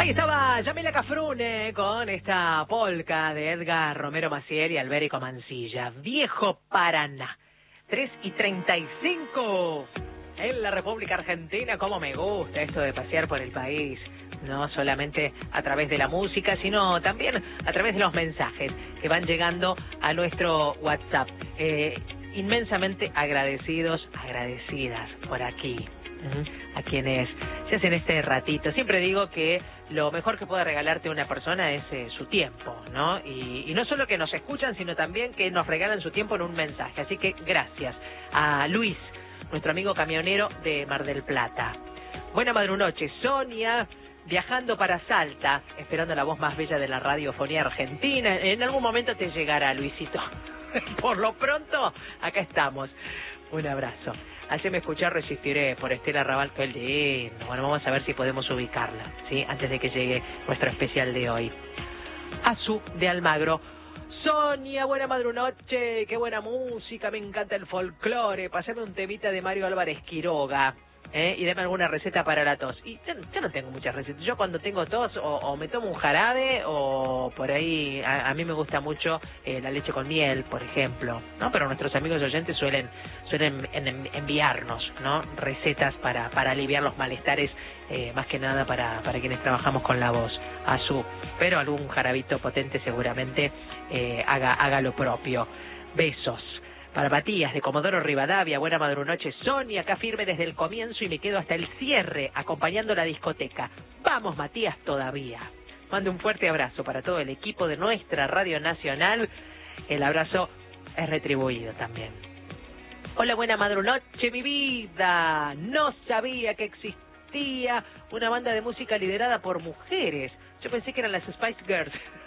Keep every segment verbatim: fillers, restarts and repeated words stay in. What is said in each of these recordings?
Ahí estaba Yamila Cafrune con esta polca de Edgar Romero Maciel y Alberico Mancilla. Viejo Paraná. tres y treinta y cinco en la República Argentina. Cómo me gusta esto de pasear por el país. No solamente a través de la música, sino también a través de los mensajes que van llegando a nuestro WhatsApp. Eh, inmensamente agradecidos, agradecidas por aquí. A quienes se hacen este ratito. Siempre digo que lo mejor que puede regalarte una persona es eh, su tiempo, ¿no? Y, y no solo que nos escuchan, sino también que nos regalan su tiempo en un mensaje. Así que gracias a Luis, nuestro amigo camionero de Mar del Plata. Buena madrunoche, Sonia, viajando para Salta, esperando la voz más bella de la radiofonía argentina. En algún momento te llegará, Luisito. Por lo pronto, acá estamos. Un abrazo. Haceme escuchar Resistiré por Estela Raval, que lindo. Bueno, vamos a ver si podemos ubicarla, ¿sí? Antes de que llegue nuestro especial de hoy. Azú de Almagro. Sonia, buena madrunoche, qué buena música, me encanta el folclore. Pasame un temita de Mario Álvarez Quiroga. ¿Eh? Y dame alguna receta para la tos. Y yo, yo no tengo muchas recetas. Yo cuando tengo tos o, o me tomo un jarabe o por ahí, a, a mí me gusta mucho eh, la leche con miel, por ejemplo, ¿no? Pero nuestros amigos oyentes suelen suelen en, en, enviarnos, ¿no? Recetas para para aliviar los malestares, eh, más que nada para para quienes trabajamos con la voz, azul. Pero algún jarabito potente seguramente eh, haga haga lo propio. Besos. Para Matías de Comodoro Rivadavia, buena madrunoche, Sonia, acá firme desde el comienzo y me quedo hasta el cierre, acompañando la discoteca. Vamos, Matías, todavía. Mando un fuerte abrazo para todo el equipo de nuestra Radio Nacional. El abrazo es retribuido también. Hola, buena madrunoche, mi vida. No sabía que existía una banda de música liderada por mujeres. Yo pensé que eran las Spice Girls.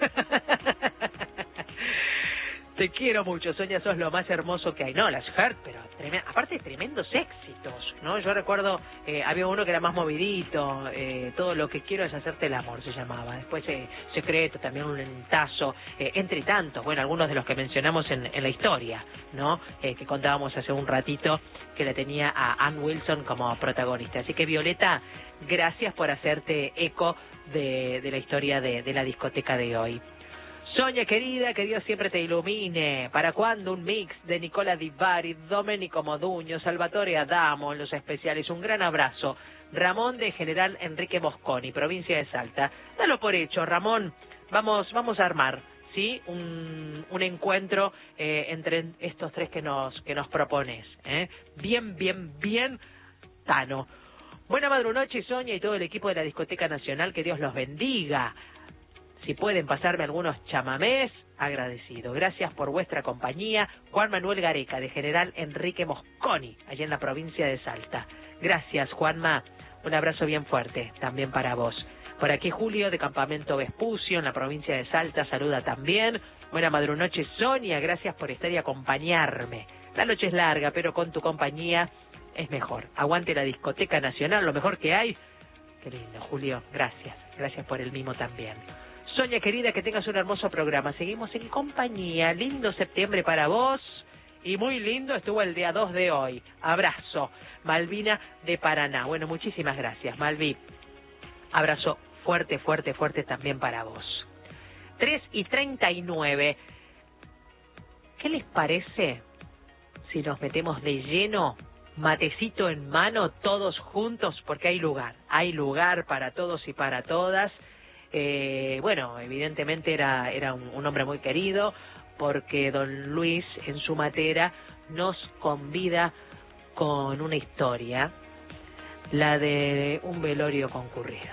Te quiero mucho, Sonia, sos lo más hermoso que hay. No, las Hurt, pero trem- aparte tremendos éxitos, ¿no? Yo recuerdo, eh, había uno que era más movidito, eh, Todo lo que quiero es hacerte el amor, se llamaba. Después, eh, Secreto, también un entazo, eh, entre tantos, bueno, algunos de los que mencionamos en, en la historia, ¿no? Eh, que contábamos hace un ratito, que la tenía a Ann Wilson como protagonista. Así que, Violeta, gracias por hacerte eco de, de la historia de, de la discoteca de hoy. Sonia querida, que Dios siempre te ilumine. ¿Para cuándo un mix de Nicola Di Bari, Domenico Modugno, Salvatore Adamo en los especiales? Un gran abrazo. Ramón de General Enrique Mosconi, provincia de Salta. Dalo por hecho, Ramón. Vamos, vamos a armar, ¿sí? Un, un encuentro eh, entre estos tres que nos que nos propones, ¿eh? Bien, bien, bien, Tano. Buena madrunoche, Sonia, y todo el equipo de la Discoteca Nacional. Que Dios los bendiga. Si pueden pasarme algunos chamamés, agradecido. Gracias por vuestra compañía. Juan Manuel Gareca, de General Enrique Mosconi, allá en la provincia de Salta. Gracias, Juanma. Un abrazo bien fuerte, también para vos. Por aquí Julio, de Campamento Vespucio, en la provincia de Salta, saluda también. Buena madrunoche, Sonia. Gracias por estar y acompañarme. La noche es larga, pero con tu compañía es mejor. Aguante la Discoteca Nacional, lo mejor que hay. Qué lindo, Julio. Gracias. Gracias por el mimo también. Sonia querida, que tengas un hermoso programa. Seguimos en compañía. Lindo septiembre para vos. Y muy lindo estuvo el día dos de hoy. Abrazo. Malvina de Paraná. Bueno, muchísimas gracias, Malvi. Abrazo fuerte, fuerte, fuerte también para vos. tres y treinta y nueve. ¿Qué les parece si nos metemos de lleno, matecito en mano, todos juntos? Porque hay lugar. Hay lugar para todos y para todas. Eh, bueno, evidentemente era era un, un hombre muy querido, porque don Luis en su matera nos convida con una historia, la de un velorio concurrido.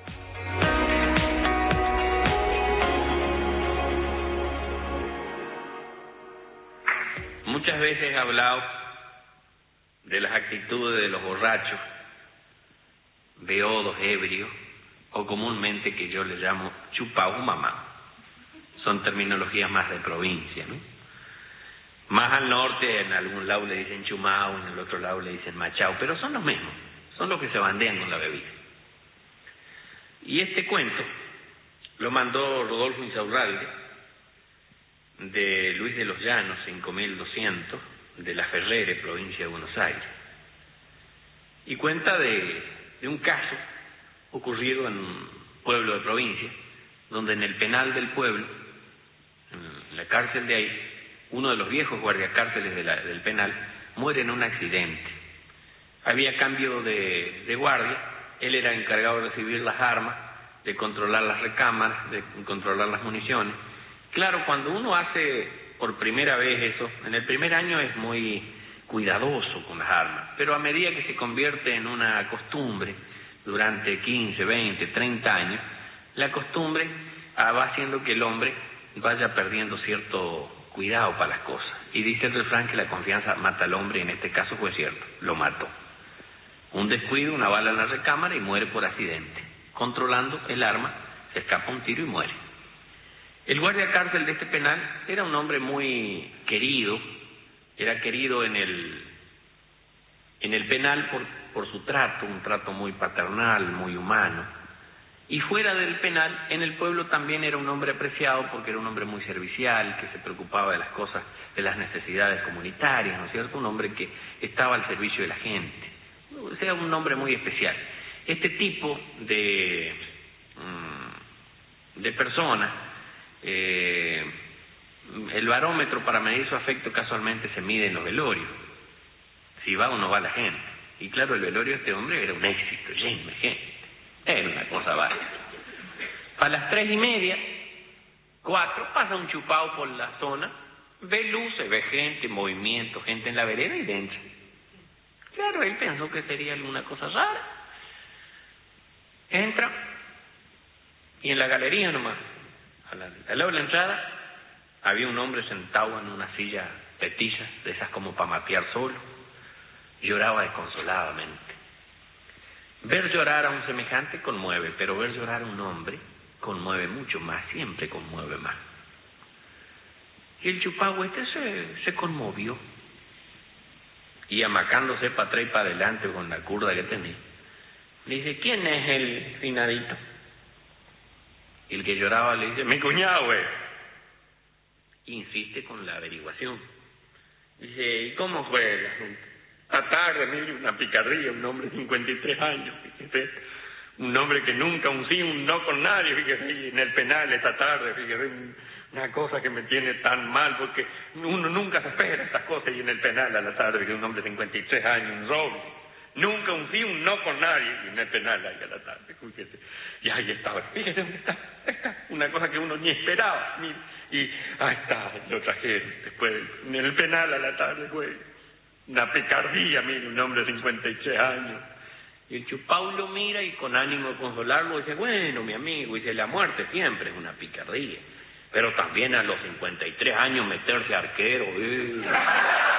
Muchas veces he hablado de las actitudes de los borrachos, beodos, ebrios, o comúnmente que yo le llamo chupau mamá. Son terminologías más de provincia, ¿no? Más al norte, en algún lado le dicen chumau, en el otro lado le dicen machau, pero son los mismos, son los que se bandean con la bebida. Y este cuento lo mandó Rodolfo Insaurralde, de Luis de los Llanos, cinco mil doscientos, de La Ferrere, provincia de Buenos Aires. Y cuenta de, de un caso ocurrido en pueblo de provincia, donde en el penal del pueblo, en la cárcel de ahí, uno de los viejos guardiacárceles de la, del penal muere en un accidente. Había cambio de, de guardia, él era encargado de recibir las armas, de controlar las recámaras, de controlar las municiones. Claro, cuando uno hace por primera vez eso, en el primer año es muy cuidadoso con las armas, pero a medida que se convierte en una costumbre, durante quince, veinte, treinta años, la costumbre va haciendo que el hombre vaya perdiendo cierto cuidado para las cosas. Y dice el refrán que la confianza mata al hombre, y en este caso fue cierto, lo mató. Un descuido, una bala en la recámara y muere por accidente. Controlando el arma, se escapa un tiro y muere. El guardia cárcel de este penal era un hombre muy querido, era querido en el, en el penal por, por su trato, un trato muy paternal, muy humano. Y fuera del penal, en el pueblo también era un hombre apreciado porque era un hombre muy servicial, que se preocupaba de las cosas, de las necesidades comunitarias, ¿no es cierto? Un hombre que estaba al servicio de la gente. O sea, un hombre muy especial. Este tipo de, de personas, eh, el barómetro para medir su afecto casualmente se mide en los velorios, si va o no va la gente. Y claro, el velorio de este hombre era un éxito, lleno de gente. Era una cosa bárbara. A las tres y media, cuatro, pasa un chupao por la zona, ve luces, ve gente, movimiento, gente en la vereda y dentro. Claro, él pensó que sería alguna cosa rara. Entra, y en la galería nomás, al lado de la entrada, había un hombre sentado en una silla petilla, de esas como para matear solo. Lloraba desconsoladamente. Ver llorar a un semejante conmueve, pero ver llorar a un hombre conmueve mucho más, siempre conmueve más. Y el chupagüe este se, se conmovió. Y amacándose para atrás y para adelante con la curda que tenía, le dice, ¿quién es el finadito? Y el que lloraba le dice, mi cuñado, güey. Insiste con la averiguación. Dice, ¿y cómo fue el asunto? Esta tarde, mire, una picardía, un hombre de cincuenta y tres años, fíjese, un hombre que nunca un sí, un no con nadie, fíjese, en el penal esta tarde, fíjese, una cosa que me tiene tan mal, porque uno nunca se espera estas cosas, y en el penal a la tarde, que un hombre de cincuenta y tres años, un roble, nunca un sí, un no con nadie, y en el penal ahí a la tarde, fíjese, y ahí estaba, fíjese dónde está, ahí está, una cosa que uno ni esperaba, mire, y ahí está, lo trajeron, después, en el penal a la tarde, güey. Una picardía, mire, un hombre de cincuenta y tres años. Y el chupao lo mira y con ánimo de consolarlo dice, bueno, mi amigo, dice, la muerte siempre es una picardía, pero también a los cincuenta y tres años meterse arquero, eh.